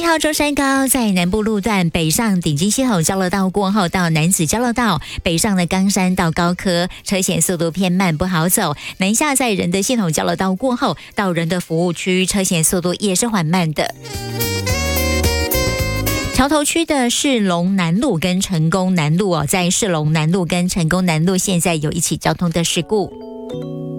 号中山高在南部路段北上顶金系统交流道过后到南子交流道，北上的冈山到高科车险速度偏慢不好走，南下在仁德系统交流道过后到仁德服务区车险速度也是缓慢的。桥头区的士隆南路跟成功南路在士隆南路跟成功南路现在有一起交通的事故。